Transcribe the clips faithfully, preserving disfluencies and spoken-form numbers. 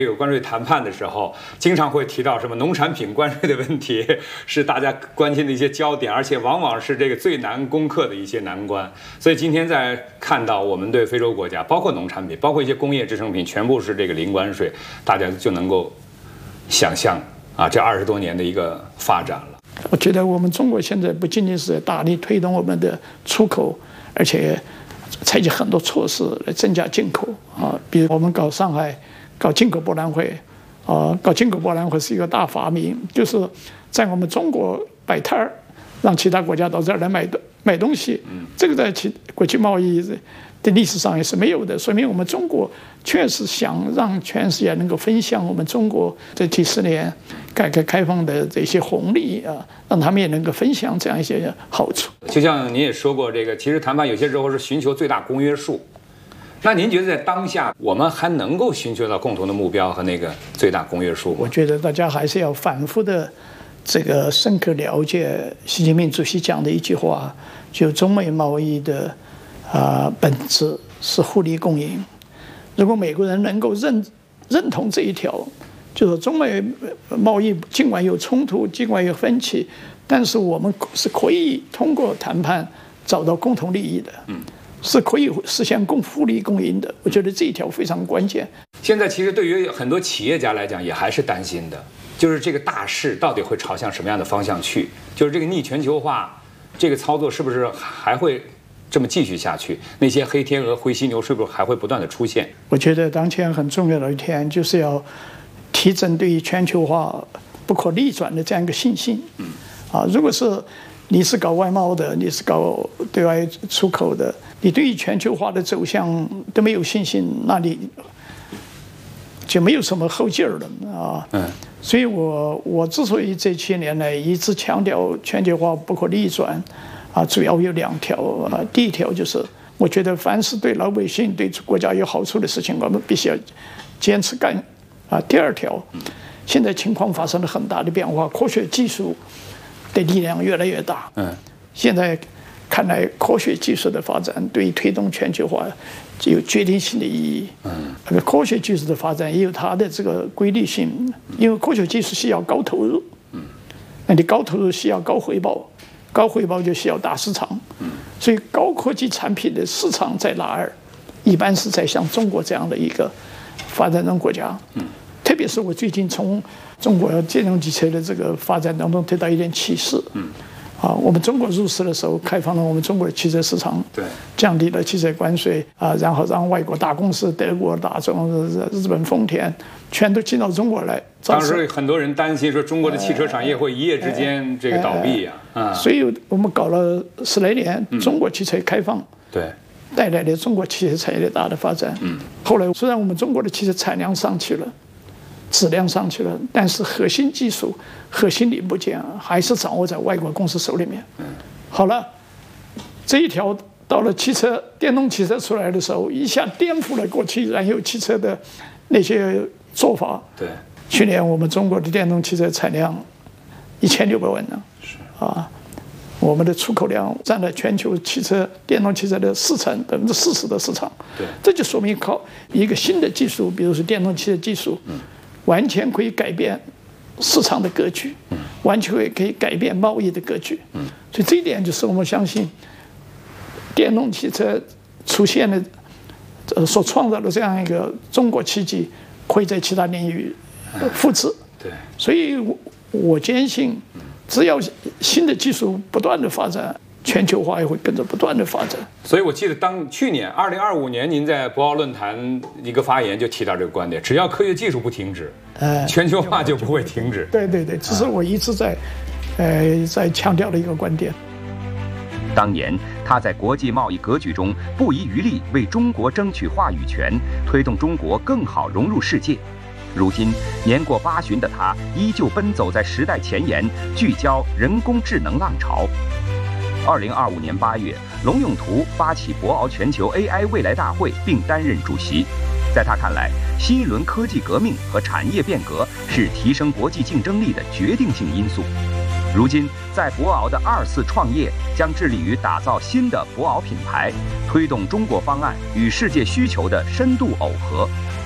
这个关税谈判的时候，经常会提到什么农产品关税的问题，是大家关心的一些焦点，而且往往是这个最难攻克的一些难关。所以今天在看到我们对非洲国家，包括农产品，包括一些工业制成品，全部是这个零关税，大家就能够想象啊，这二十多年的一个发展了。 我觉得我们中国现在不仅仅是大力推动我们的出口，而且采取很多措施来增加进口啊，比如我们搞上海。搞进口博览会，啊，搞进口博览会是一个大发明，就是在我们中国摆摊儿，让其他国家到这儿来买买东西。这个在其国际贸易的历史上也是没有的，说明我们中国确实想让全世界能够分享我们中国这几十年改革开放的这些红利啊，让他们也能够分享这样一些好处。 就像您也说过，这个其实谈判有些时候是寻求最大公约数。那您觉得在当下，我们还能够寻求到共同的目标和那个最大公约数吗？ 我觉得大家还是要反复的这个深刻了解习近平主席讲的一句话，就中美贸易的啊、呃、本质是互利共赢。如果美国人能够认认同这一条，就是中美贸易尽管有冲突，尽管有分歧，但是我们是可以通过谈判找到共同利益的。嗯。是可以实现共互利共赢的，我觉得这一条非常关键。 现在其实对于很多企业家来讲，也还是担心的，就是这个大势到底会朝向什么样的方向去？就是这个逆全球化这个操作是不是还会这么继续下去？那些黑天鹅、灰犀牛是不是还会不断的出现？ 我觉得当前很重要的一天就是要提振对于全球化不可逆转的这样一个信心。嗯，啊，如果是你是搞外贸的，你是搞对外出口的，你对于全球化的走向都没有信心，那你就没有什么后劲儿了啊。嗯，所以我我之所以这些年来一直强调全球化不可逆转，啊，主要有两条啊。第一条就是我觉得凡是对老百姓、对国家有好处的事情，我们必须要坚持干啊。第二条，现在情况发生了很大的变化，科学技术的力量越来越大。嗯，现在看来，科学技术的发展对于推动全球化具有决定性的意义。嗯，那个科学技术的发展也有它的这个规律性，因为科学技术需要高投入。嗯，那你高投入需要高回报，高回报就需要大市场。嗯，所以高科技产品的市场在哪儿？一般是在像中国这样的一个发展中国家。嗯，特别是我最近从中国电动汽车的这个发展当中得到一点启示。嗯，啊，我们中国入市的时候开放了我们中国的汽车市场，对，降低了汽车关税啊，然后让外国大公司，德国大众、日本丰田全都进到中国来。 当时很多人担心说中国的汽车产业会一夜之间这个倒闭呀、啊， 啊，所以我们搞了十来年，中国汽车开放，对，带来了中国汽车产业的大的发展。嗯，后来虽然我们中国的汽车产量上去了。质量上去了，但是核心技术、核心零部件还是掌握在外国公司手里面。好了，这一条到了汽车、电动汽车出来的时候，一下颠覆了过去燃油汽车的那些做法。对，去年我们中国的电动汽车产量一千六百万呢，是啊，我们的出口量占了全球汽车、电动汽车的四成，百分之四十的市场。对，这就说明靠一个新的技术，比如说电动汽车技术。嗯，完全可以改变市场的格局，完全可以改变贸易的格局。所以这一点就是我们相信，电动汽车出现的，呃，所创造的这样一个中国奇迹，会在其他领域复制。对，所以我我坚信，只要新的技术不断的发展。全球化也会跟着不断的发展， 所以我记得当去年二零二五年您在博鳌论坛一个发言就提到这个观点，只要科学技术不停止，呃，全球化就不会停止。 对对对，这是我一直在，呃，在强调的一个观点。 当年他在国际贸易格局中不遗余力为中国争取话语权，推动中国更好融入世界。如今年过八旬的他，依旧奔走在时代前沿，聚焦人工智能浪潮。二零二五年八月，龙永图发起博鳌全球 A I 未来大会，并担任主席。在他看来，新一轮科技革命和产业变革是提升国际竞争力的决定性因素。如今，在博鳌的二次创业将致力于打造新的博鳌品牌，推动中国方案与世界需求的深度耦合。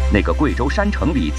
那个贵州山城里